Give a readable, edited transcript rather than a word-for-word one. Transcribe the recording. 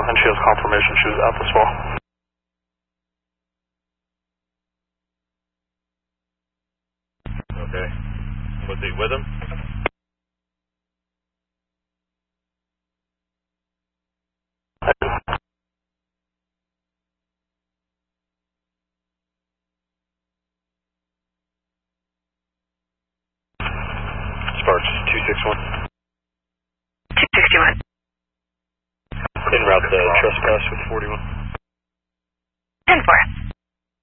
and she has confirmation she was at this well. Okay. Was he with him? Sparks 261. 261. En route to trespass with 41. 10-4.